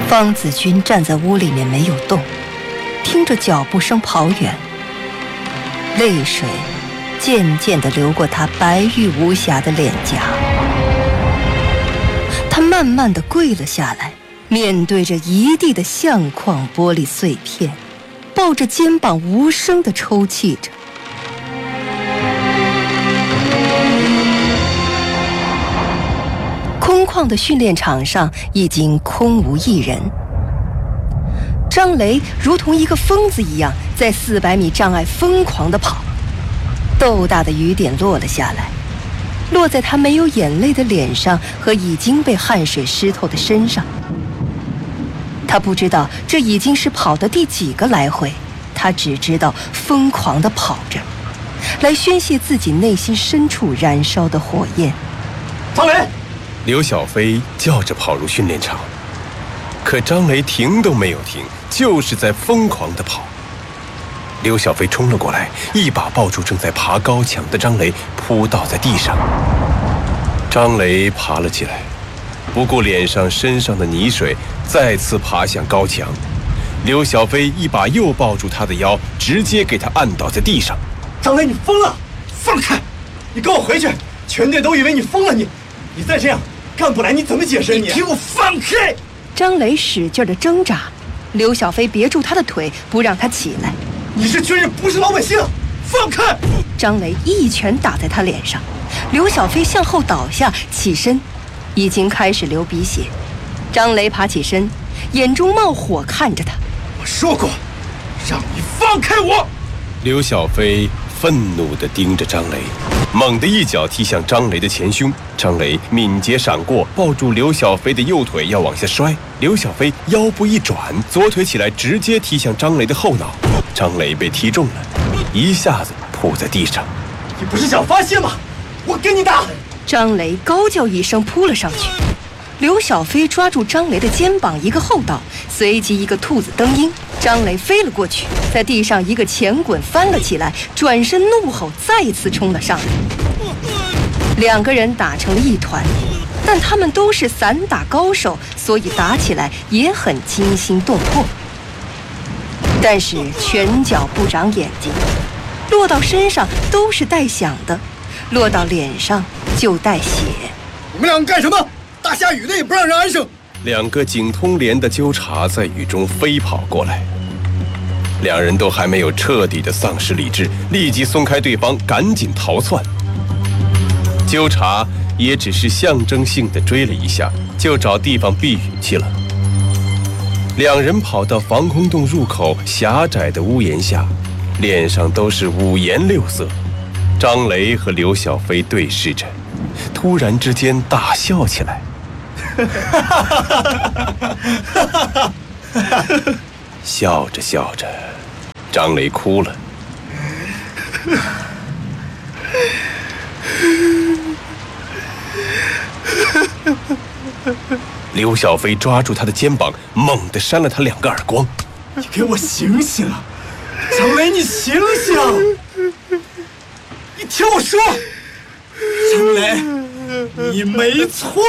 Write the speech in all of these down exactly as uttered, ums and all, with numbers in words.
方子君站在屋里面没有动，听着脚步声跑远，泪水渐渐地流过他白玉无瑕的脸颊。他慢慢地跪了下来，面对着一地的相框玻璃碎片，抱着肩膀无声地抽泣着。空旷的训练场上已经空无一人，张雷如同一个疯子一样在四百米障碍疯狂地跑，豆大的雨点落了下来，落在他没有眼泪的脸上和已经被汗水湿透的身上。他不知道这已经是跑的第几个来回，他只知道疯狂地跑着，来宣泄自己内心深处燃烧的火焰。 张雷！ 刘小飞叫着跑入训练场，可张雷停都没有停，就是在疯狂地跑。刘小飞冲了过来，一把抱住正在爬高墙的张雷，扑倒在地上。张雷爬了起来，不顾脸上身上的泥水，再次爬向高墙。刘小飞一把又抱住他的腰，直接给他按倒在地上。 张雷，你疯了！放开！你跟我回去，全队都以为你疯了。你，你再这样干不来，你怎么解释？你给我放开！ 张雷使劲地挣扎，刘小飞别住他的腿，不让他起来。 你是军人，不是老百姓，放开！ 张雷一拳打在他脸上，刘小飞向后倒下，起身，已经开始流鼻血。张雷爬起身，眼中冒火看着他。 我说过，让你放开我！ 刘小飞愤怒地盯着张雷，猛地一脚踢向张雷的前胸。张雷敏捷闪过，抱住刘小飞的右腿要往下摔。刘小飞腰部一转，左腿起来直接踢向张雷的后脑。张雷被踢中了，一下子扑在地上。 你不是想发泄吗？我给你打！ 张雷高叫一声扑了上去。刘小飞抓住张雷的肩膀，一个后倒，随即一个兔子蹬鹰，张雷飞了过去，在地上一个前滚翻了起来，转身怒吼，再次冲了上来。两个人打成了一团，但他们都是散打高手，所以打起来也很惊心动魄。但是拳脚不长眼睛，落到身上都是带响的，落到脸上就带血。 你们两个干什么？大下雨的也不让人安生。 两个警通连的纠察在雨中飞跑过来，两人都还没有彻底的丧失理智，立即松开对方，赶紧逃窜。纠察也只是象征性的追了一下，就找地方避雨去了。两人跑到防空洞入口狭窄的屋檐下，脸上都是五颜六色。张雷和刘小飞对视着，突然之间大笑起来。笑着笑着，张雷哭了。刘小飞抓住他的肩膀，猛地扇了他两个耳光。 你给我醒醒啊！张雷，你醒醒！你听我说，张雷，你没错。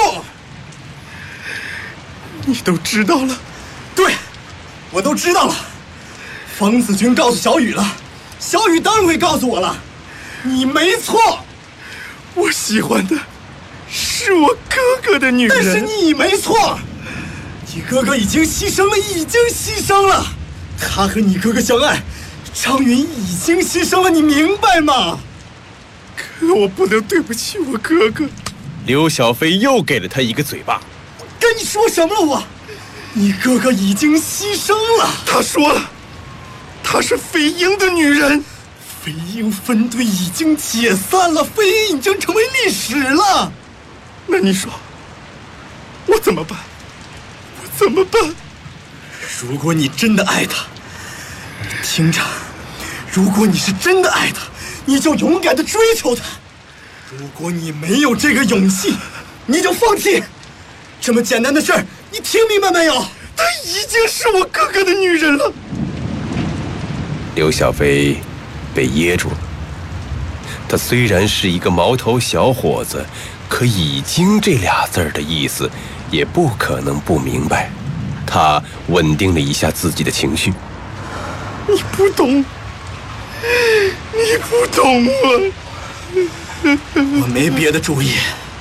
你都知道了？对，我都知道了。方子君告诉小雨了，小雨当然会告诉我了。你没错，我喜欢的是我哥哥的女人。但是你没错，你哥哥已经牺牲了，已经牺牲了。他和你哥哥相爱，张云已经牺牲了，你明白吗？可我不能对不起我哥哥。 刘小飞又给了他一个嘴巴。 跟你说什么了我？你哥哥已经牺牲了。他说了，她是飞鹰的女人。飞鹰分队已经解散了，飞鹰已经成为历史了。那你说，我怎么办？我怎么办？如果你真的爱她，你听着，如果你是真的爱她，你就勇敢地追求她。如果你没有这个勇气，你就放弃。这么简单的事儿，你听明白没有？她已经是我哥哥的女人了。 刘小飞被噎住了。他虽然是一个毛头小伙子，可已经这俩字儿的意思也不可能不明白。 他稳定了一下自己的情绪。 你不懂，你不懂啊！我没别的主意，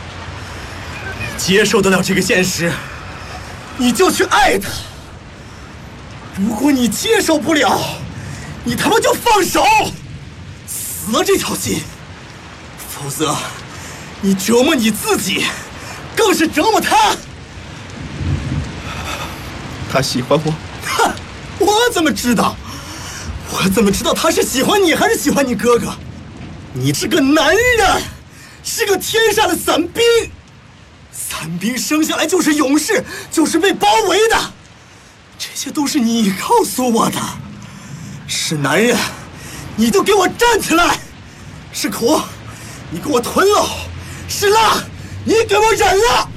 接受得了这个现实，你就去爱他；如果你接受不了，你他妈就放手，死了这条心。否则，你折磨你自己，更是折磨他。他喜欢我？哼，我怎么知道？我怎么知道他是喜欢你还是喜欢你哥哥？你是个男人，是个天下的伞兵。伞兵生下来就是勇士，就是被包围的，这些都是你告诉我的。是男人，你就给我站起来；是苦，你给我吞了；是辣，你给我忍了。